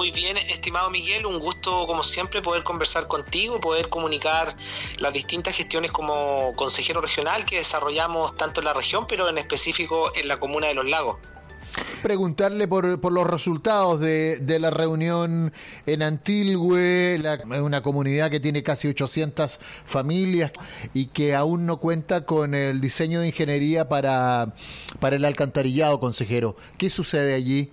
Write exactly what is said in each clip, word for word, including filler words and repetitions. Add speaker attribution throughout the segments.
Speaker 1: Muy bien, estimado Miguel, un gusto como siempre poder conversar contigo, poder comunicar las distintas gestiones como consejero regional que desarrollamos tanto en la región, pero en específico en la comuna de Los Lagos.
Speaker 2: Preguntarle por, por los resultados de, de la reunión en Antilhue, la, una comunidad que tiene casi ochocientas familias y que aún no cuenta con el diseño de ingeniería para, para el alcantarillado, consejero. ¿Qué sucede allí?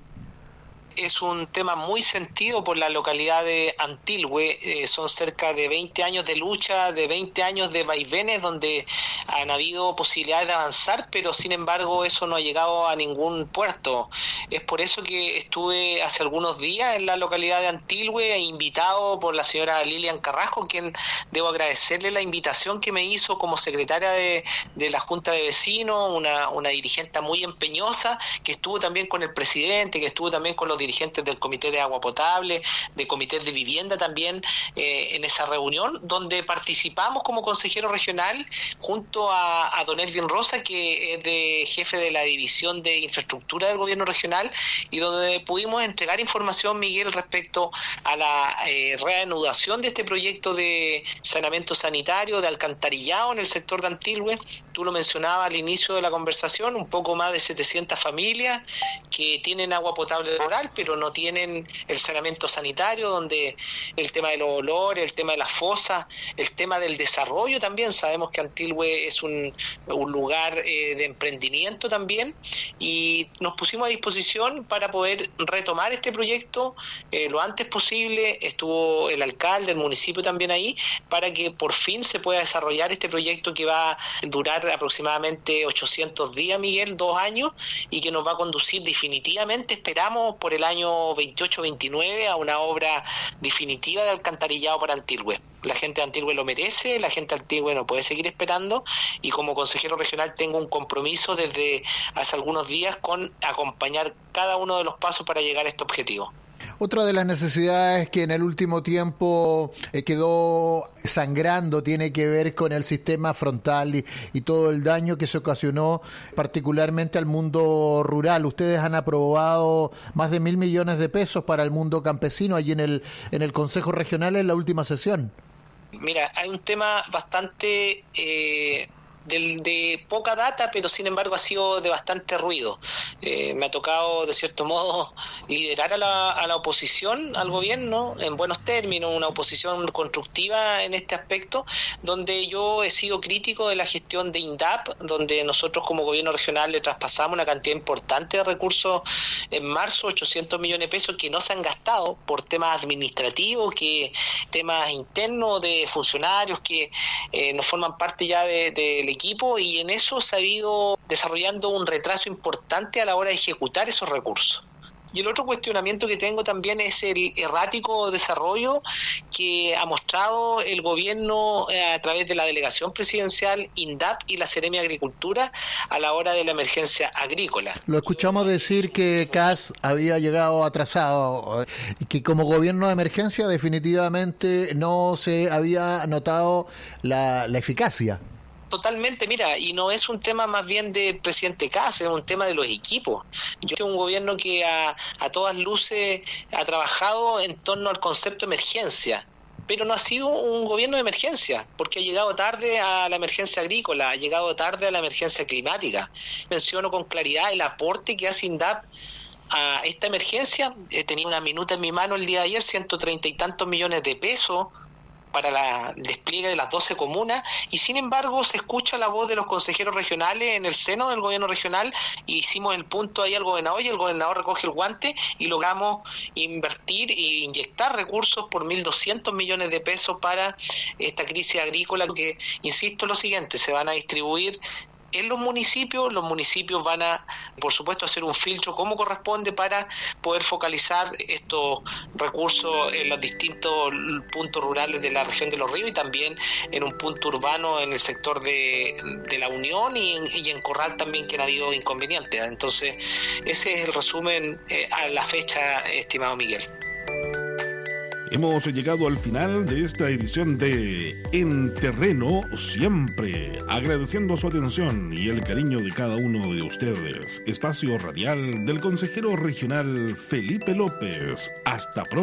Speaker 1: Es un tema muy sentido por la localidad de Antilhue. Eh, son cerca de veinte años de lucha, de veinte años de vaivenes donde han habido posibilidades de avanzar, pero sin embargo eso no ha llegado a ningún puerto. Es por eso que estuve hace algunos días en la localidad de Antilhue, invitado por la señora Lilian Carrasco, quien debo agradecerle la invitación que me hizo como secretaria de, de la Junta de Vecinos, una, una dirigente muy empeñosa, que estuvo también con el presidente, que estuvo también con los dirigentes del Comité de Agua Potable, de Comité de Vivienda también, eh, en esa reunión, donde participamos como consejero regional junto a, a don Elvin Rosa, que es de jefe de la División de Infraestructura del Gobierno Regional, y donde pudimos entregar información, Miguel, respecto a la eh, reanudación de este proyecto de saneamiento sanitario, de alcantarillado en el sector de Antilhue. Tú lo mencionabas al inicio de la conversación, un poco más de setecientas familias que tienen agua potable rural, pero no tienen el saneamiento sanitario, donde el tema de los olores, el tema de las fosas, el tema del desarrollo también. Sabemos que Antilhue es un, un lugar eh, de emprendimiento también, y nos pusimos a disposición para poder retomar este proyecto eh, lo antes posible. Estuvo el alcalde, el municipio también ahí, para que por fin se pueda desarrollar este proyecto que va a durar aproximadamente ochocientos días, Miguel, dos años, y que nos va a conducir definitivamente, esperamos, por el año veintiocho veintinueve a una obra definitiva de alcantarillado para Antilhue. La gente de Antilhue lo merece, la gente de Antilhue no puede seguir esperando, y como consejero regional tengo un compromiso desde hace algunos días con acompañar cada uno de los pasos para llegar a este objetivo.
Speaker 2: Otra de las necesidades que en el último tiempo eh, quedó sangrando tiene que ver con el sistema frontal y, y todo el daño que se ocasionó particularmente al mundo rural. Ustedes han aprobado más de mil millones de pesos para el mundo campesino allí en el, en el Consejo Regional en la última sesión.
Speaker 1: Mira, hay un tema bastante... Eh... De, de poca data, pero sin embargo ha sido de bastante ruido. Eh, me ha tocado, de cierto modo, liderar a la, a la oposición al gobierno en buenos términos, una oposición constructiva en este aspecto, donde yo he sido crítico de la gestión de INDAP, donde nosotros como gobierno regional le traspasamos una cantidad importante de recursos en marzo, ochocientos millones de pesos que no se han gastado por temas administrativos, que temas internos de funcionarios que eh, no forman parte ya de, de equipo, y en eso se ha ido desarrollando un retraso importante a la hora de ejecutar esos recursos. Y el otro cuestionamiento que tengo también es el errático desarrollo que ha mostrado el gobierno eh, a través de la delegación presidencial, INDAP y la Seremi Agricultura a la hora de la emergencia agrícola.
Speaker 2: Lo escuchamos decir que C A S había llegado atrasado y que como gobierno de emergencia definitivamente no se había notado la, la eficacia.
Speaker 1: Totalmente, mira, y no es un tema más bien del presidente Kast, es un tema de los equipos. Yo tengo un gobierno que a, a todas luces ha trabajado en torno al concepto de emergencia, pero no ha sido un gobierno de emergencia, porque ha llegado tarde a la emergencia agrícola, ha llegado tarde a la emergencia climática. Menciono con claridad el aporte que hace INDAP a esta emergencia. Eh, tenía una minuta en mi mano el día de ayer, ciento treinta y tantos millones de pesos para la, el despliegue de las doce comunas, y sin embargo se escucha la voz de los consejeros regionales en el seno del gobierno regional, y hicimos el punto ahí al gobernador, y el gobernador recoge el guante y logramos invertir e inyectar recursos por mil doscientos millones de pesos para esta crisis agrícola, que, insisto, lo siguiente, se van a distribuir en los municipios. Los municipios van a, por supuesto, hacer un filtro como corresponde para poder focalizar estos recursos en los distintos puntos rurales de la región de Los Ríos, y también en un punto urbano en el sector de, de La Unión y en, y en Corral también, que han habido inconvenientes. Entonces, ese es el resumen eh, a la fecha, estimado Miguel.
Speaker 3: Hemos llegado al final de esta edición de En Terreno Siempre, agradeciendo su atención y el cariño de cada uno de ustedes. Espacio radial del consejero regional Felipe López. Hasta pronto.